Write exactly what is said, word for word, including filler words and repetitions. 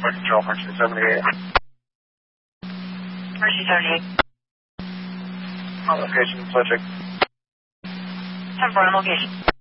Flight Control, Mercy seventy-eight. Mercy seventy-eight. On location, subject. ten four on location.